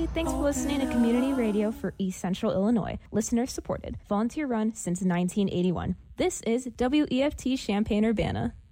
Hi, thanks for listening to Community Radio for East Central Illinois. Listener supported. Volunteer run since 1981. This is WEFT Champaign-Urbana.